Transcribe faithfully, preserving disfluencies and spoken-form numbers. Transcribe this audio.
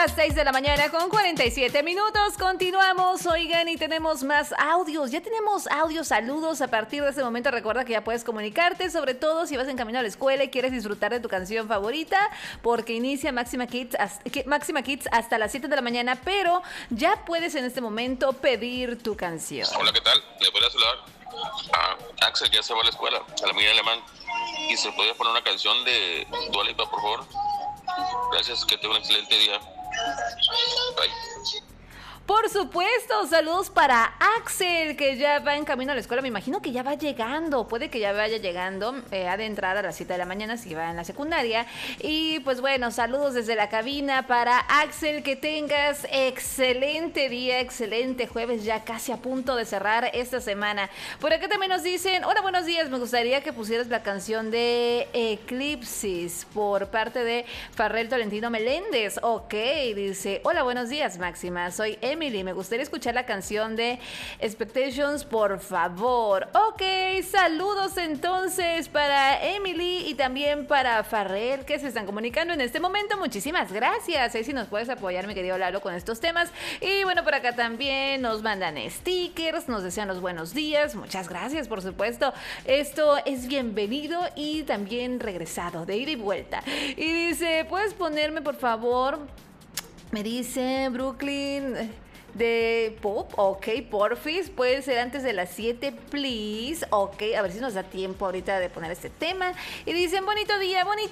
las seis de la mañana con cuarenta y siete minutos. Continuamos, oigan, y tenemos más audios. Ya tenemos audios, saludos. A partir de este momento recuerda que ya puedes comunicarte, sobre todo si vas en camino a la escuela y quieres disfrutar de tu canción favorita, porque inicia Máxima Kids, Máxima Kids hasta las siete de la mañana, pero ya puedes en este momento pedir tu canción. Hola, ¿qué tal? ¿Le voy a saludar a Axel? Ya se va a la escuela, a la Miguel Alemán, y se podía poner una canción de Dua Lipa, por favor. Gracias, que tenga un excelente día. Bye. Por supuesto, saludos para Axel, que ya va en camino a la escuela. Me imagino que ya va llegando, puede que ya vaya llegando, eh, ha de entrar a las siete de la mañana si va en la secundaria. Y pues bueno, saludos desde la cabina para Axel, que tengas excelente día, excelente jueves, ya casi a punto de cerrar esta semana. Por acá también nos dicen, hola, buenos días, me gustaría que pusieras la canción de Eclipsis por parte de Farrell Tolentino Meléndez. Ok, dice, hola, buenos días, Máxima, soy Emily, me gustaría escuchar la canción de Expectations, por favor. Ok, saludos entonces para Emily y también para Farrell, que se están comunicando en este momento. Muchísimas gracias. Ahí si nos puedes apoyar, mi querido Lalo, con estos temas. Y bueno, por acá también nos mandan stickers, nos desean los buenos días. Muchas gracias, por supuesto. Esto es bienvenido y también regresado, de ida y vuelta. Y dice, ¿puedes ponerme, por favor? Me dice Brooklyn de pop, ok, porfis, puede ser antes de las siete, please, ok, a ver si nos da tiempo ahorita de poner este tema. Y dicen, bonito día, bonito